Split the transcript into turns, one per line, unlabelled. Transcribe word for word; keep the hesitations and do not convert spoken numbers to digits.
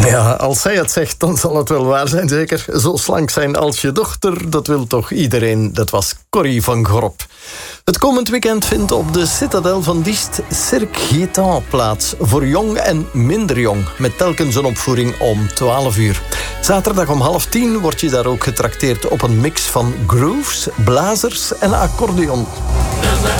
Ja, als zij het zegt, dan zal het wel waar zijn, zeker. Zo slank zijn als je dochter, dat wil toch iedereen. Dat was Corrie van Gorp. Het komend weekend vindt op de Citadel van Diest Cirque Gitan plaats. Voor jong en minder jong, met telkens een opvoering om twaalf uur. Zaterdag om half tien word je daar ook getrakteerd op een mix van grooves, blazers en accordeon.